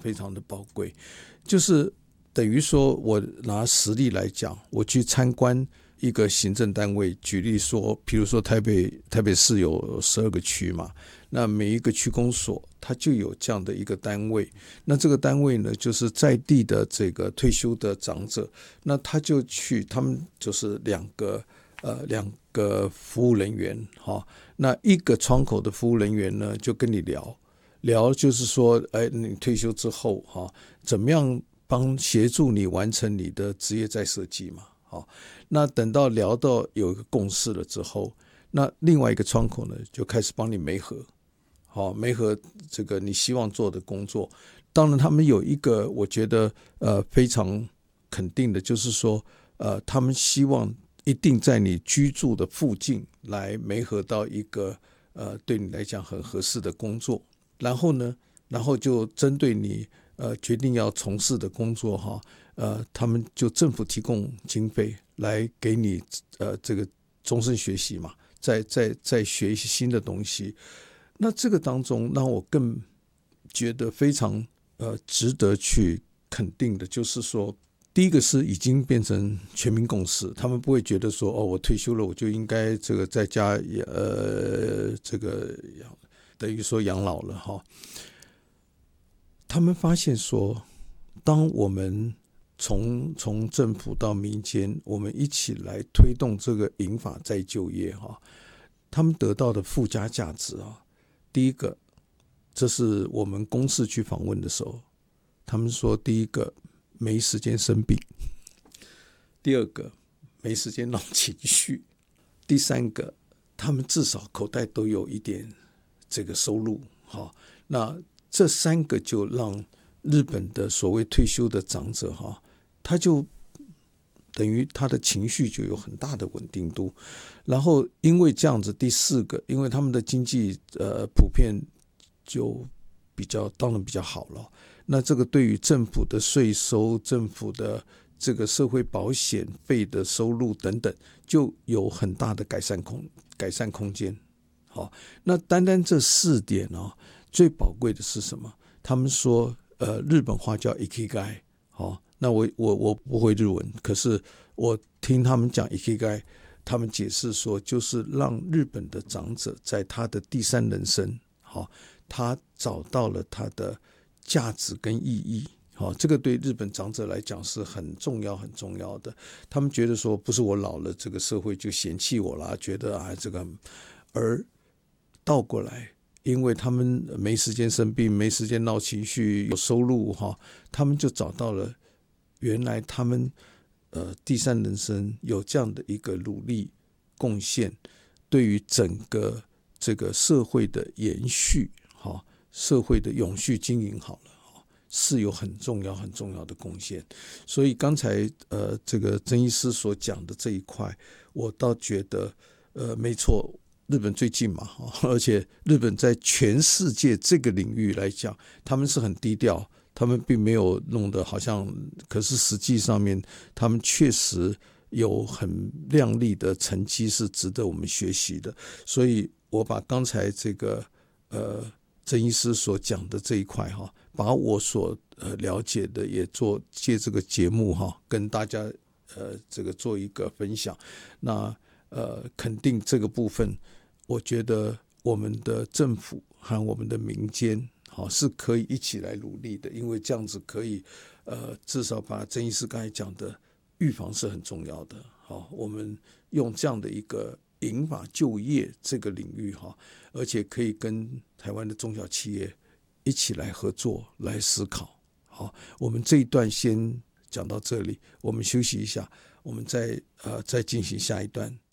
非常的宝贵，就是等于说我拿实例来讲，我去参观一个行政单位，举例说，比如说台北市有12个区嘛，那每一个区公所它就有这样的一个单位，那这个单位呢，就是在地的这个退休的长者，那他就去，他们就是两个服务人员，那一个窗口的服务人员呢，就跟你聊，就是说，你退休之后怎么样协助你完成你的职业再设计嘛，那等到聊到有一个共识了之后，那另外一个窗口呢，就开始帮你媒合这个你希望做的工作。当然他们有一个我觉得非常肯定的，就是说他们希望一定在你居住的附近来媒合到一个对你来讲很合适的工作，然后就针对你决定要从事的工作他们就政府提供经费来给你这个终身学习嘛，再学一些新的东西。那这个当中让我更觉得非常值得去肯定的，就是说，第一个是已经变成全民共识，他们不会觉得说我退休了我就应该这个在家这个等于说养老了他们发现说，当我们从政府到民间，我们一起来推动这个银发再就业他们得到的附加价值第一个，这是我们公视去访问的时候，他们说第一个没时间生病，第二个没时间闹情绪，第三个他们至少口袋都有一点这个收入那这3个就让日本的所谓退休的长者他就等于他的情绪就有很大的稳定度。然后因为这样子，第4个，因为他们的经济普遍就当然比较好了，那这个对于政府的税收、政府的这个社会保险费的收入等等，就有很大的改善空间。那单这4点最宝贵的是什么？他们说日本话叫 ikigai，那我不会日文，可是我听他们讲 ikigai， 他们解释说，就是让日本的长者在他的第3人生他找到了他的价值跟意义。这个对日本长者来讲是很重要很重要的。他们觉得说，不是我老了这个社会就嫌弃我啦，觉得这个，而倒过来，因为他们没时间生病，没时间闹情绪，有收入他们就找到了原来他们第3人生有这样的一个努力贡献，对于整个这个社会的延续社会的永续经营是有很重要很重要的贡献。所以刚才这个曾医师所讲的这一块，我倒觉得没错，日本最近嘛而且日本在全世界这个领域来讲，他们是很低调，他们并没有弄得好像，可是实际上面他们确实有很亮丽的成绩是值得我们学习的。所以我把刚才这个曾医师所讲的这一块把我所了解的也借这个节目跟大家这个做一个分享。那肯定这个部分，我觉得我们的政府和我们的民间是可以一起来努力的，因为这样子可以至少把曾医师刚才讲的预防是很重要的。我们用这样的一个银发就业这个领域而且可以跟台湾的中小企业一起来合作来思考。我们这一段先讲到这里，我们休息一下，我们再进行下一段。